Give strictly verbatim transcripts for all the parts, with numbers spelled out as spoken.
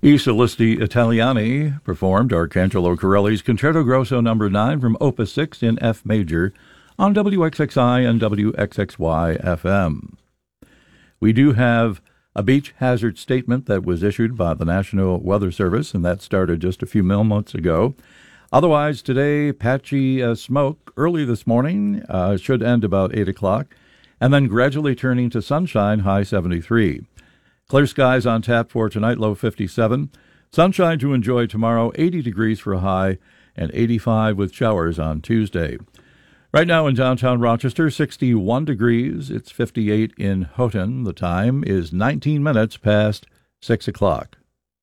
I Solisti Italiani performed Arcangelo Corelli's Concerto Grosso number nine from Opus six in F major on W X X I and W X X Y F M. We do have a beach hazard statement that was issued by the National Weather Service, and that started just a few moments ago. Otherwise, today, patchy uh, smoke early this morning, uh, should end about eight o'clock, and then gradually turning to sunshine, high seventy-three. Clear skies on tap for tonight, low fifty-seven. Sunshine to enjoy tomorrow, eighty degrees for a high, and eighty-five with showers on Tuesday. Right now in downtown Rochester, sixty-one degrees. It's fifty-eight in Houghton. The time is nineteen minutes past six o'clock.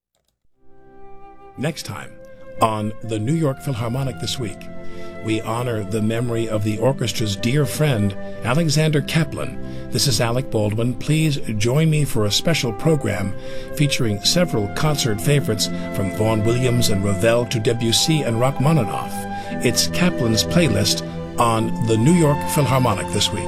Next time on the New York Philharmonic This Week, we honor the memory of the orchestra's dear friend, Alexander Kaplan. This is Alec Baldwin. Please join me for a special program featuring several concert favorites from Vaughan Williams and Ravel to Debussy and Rachmaninoff. It's Kaplan's playlist on the New York Philharmonic This Week.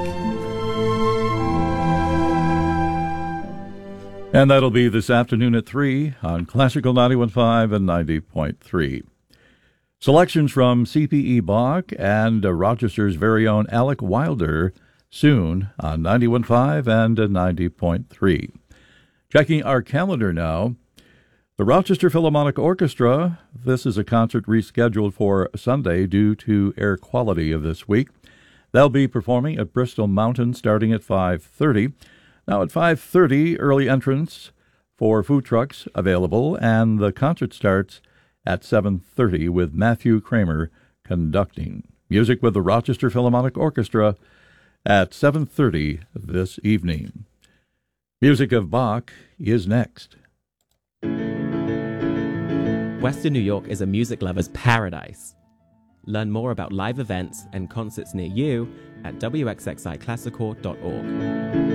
And that'll be this afternoon at three on Classical ninety-one point five and ninety point three. Selections from C P E Bach and uh, Rochester's very own Alec Wilder soon on ninety-one point five and uh, ninety point three. Checking our calendar now, the Rochester Philharmonic Orchestra, this is a concert rescheduled for Sunday due to air quality of this week. They'll be performing at Bristol Mountain starting at five thirty. Now at five thirty, early entrance for food trucks available, and the concert starts at seven thirty with Matthew Kramer conducting. Music with the Rochester Philharmonic Orchestra at seven thirty this evening. Music of Bach is next. Western New York is a music lover's paradise. Learn more about live events and concerts near you at W X X I classical dot org.